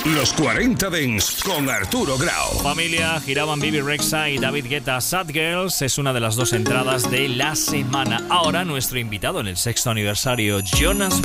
Los 40 Dents con Arturo Grau. Familia, giraban Bibi Rexha y David Guetta. Sad Girls es una de las dos entradas de la semana. Ahora nuestro invitado en el 6º aniversario, Jonas